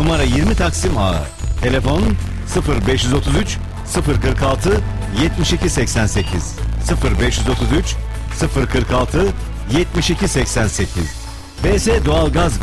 Numara 20 Taksim A. Telefon 0533 046 7288 0533 046 7288. BS Doğalgaz